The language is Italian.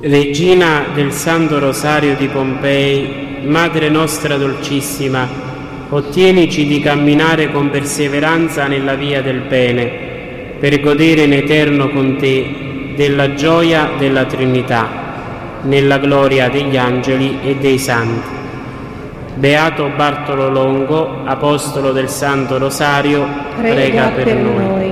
Regina del Santo Rosario di Pompei, Madre nostra dolcissima, ottienici di camminare con perseveranza nella via del bene, per godere in eterno con te della gioia della Trinità, nella gloria degli angeli e dei santi. Beato Bartolo Longo, apostolo del Santo Rosario, prega per noi.